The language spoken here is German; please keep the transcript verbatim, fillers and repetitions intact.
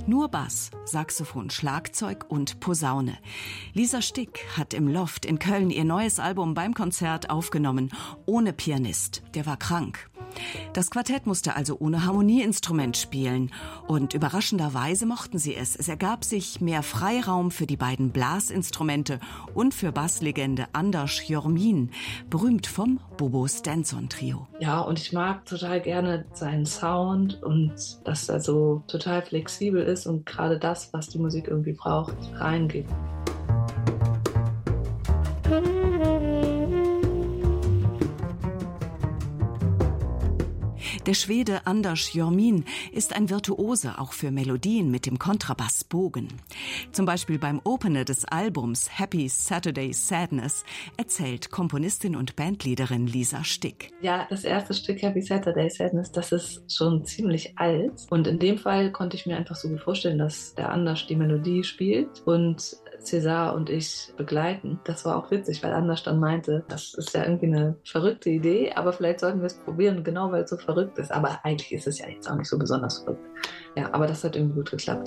Nur Bass, Saxophon, Schlagzeug und Posaune. Lisa Stick hat im Loft in Köln ihr neues Album beim Konzert aufgenommen, ohne Pianist. Der war krank. Das Quartett musste also ohne Harmonieinstrument spielen. Und überraschenderweise mochten sie es. Es ergab sich mehr Freiraum für die beiden Blasinstrumente und für Basslegende Anders Jormin, berühmt vom Bobo Stenson Trio. Ja, und ich mag total gerne seinen Sound und dass er so total flexibel ist und gerade das, was die Musik irgendwie braucht, reingibt. Der Schwede Anders Jormin ist ein Virtuose auch für Melodien mit dem Kontrabassbogen. Zum Beispiel beim Opener des Albums Happy Saturday Sadness erzählt Komponistin und Bandleaderin Lisa Stick. Ja, das erste Stück Happy Saturday Sadness, das ist schon ziemlich alt. Und in dem Fall konnte ich mir einfach so gut vorstellen, dass der Anders die Melodie spielt und César und ich begleiten. Das war auch witzig, weil Anders dann meinte, das ist ja irgendwie eine verrückte Idee, aber vielleicht sollten wir es probieren, genau weil es so verrückt ist. Aber eigentlich ist es ja jetzt auch nicht so besonders verrückt. Ja, aber das hat irgendwie gut geklappt.